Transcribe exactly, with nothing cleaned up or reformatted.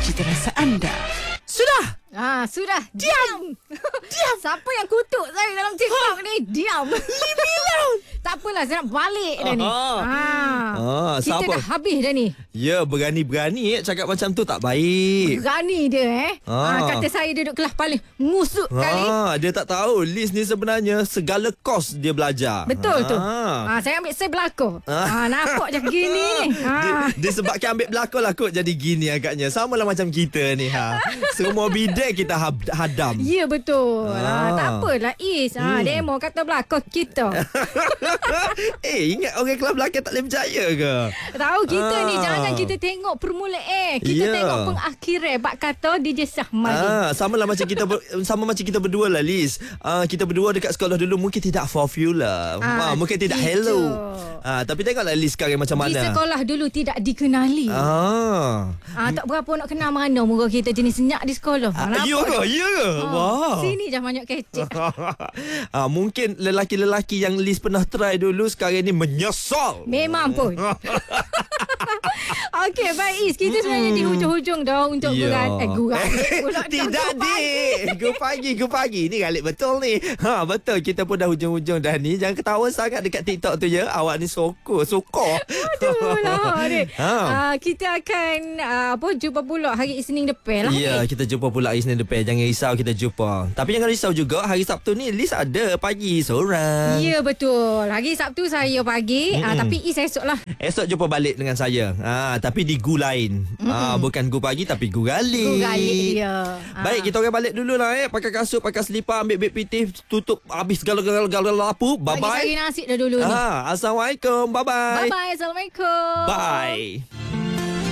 cita rasa anda. Sudah. Ah, sudah. Diam. Diam. Siapa yang kutuk saya dalam TikTok ni? Diam. Diam. Tak apalah, saya nak balik dah ni. Ah. Ah. Ah, Kita siapa? dah habis dah ni. Ya, berani-berani eh, cakap macam tu tak baik. Berani dia eh. Ah. Ah. Kata saya duduk kelas paling ngusuk kali. Ah, dia tak tahu Liz ni sebenarnya segala kos dia belajar. Betul tu. Ah. Ah, saya ambil saya belakang. Ah. Ah. nampak je gini ni. Ah. Dia, dia sebabkan ambil belakang lah kot jadi gini agaknya. Sama lah macam kita ni ha. Semua bidang kita hab- hadam. Ya betul. Ah. Ah. tak apalah Is. Ah, Hmm. demo kata belakang kita. Eh, ingat orang kelas belakang tak boleh percaya ke? Tahu kita Ah. ni jangan kita tengok permulaan. Kita Ya. tengok pengakhiran. Bak kata D J Syahmadi. Ah, sama lah macam kita ber, sama macam kita berdua lah Liz. Ah, kita berdua dekat sekolah dulu mungkin tidak popular. Ah, Ah, mungkin tidak gitu. hello. Ah, tapi tengoklah Liz sekarang macam Di mana. sekolah dulu tidak dikenali. Ah. Ah. tak berapa nak kenal mana muka kita jenis senyap di sekolah. Ah, Nampak ya ke? tak? Ya ke? Ah, Wah. Sini je banyak kecek. ah, mungkin lelaki-lelaki yang Liz pernah try dulu sekarang ni menyesal. Memang pun. Okey, baik Is. Kita sebenarnya di hujung-hujung dah untuk Ya. gurat. Eh, gurat. Pula dah Tidak gurat pagi. dik. Go pagi, go pagi. Ni galik betul ni. Ha, betul. Kita pun dah hujung-hujung dah ni. Jangan ketawa sangat dekat TikTok tu ya. Awak ni sokor, sokor. Aduh lah ni. Ha. Ah, kita akan ah, apa jumpa pula hari Isnin depan lah. Ya, ni. kita jumpa pula hari Senin depan. Jangan risau, kita jumpa. Tapi jangan risau juga, hari Sabtu ni Liz ada pagi seorang. Ya betul. Hari Sabtu saya pagi. Ah, tapi Is esok lah. Esok jumpa balik dengan saya. Ha, tapi di gu lain. Ha, bukan gu pagi tapi gu gali. Galik dia. Baik, kita orang balik dulu lah eh. Pakai kasut, pakai selipar, ambil beg putih, tutup habis segala-gala lapu. Bagi Bye-bye. cari nasi dah dulu ni. Ha, Assalamualaikum. Bye-bye. Bye-bye. Assalamualaikum. Bye.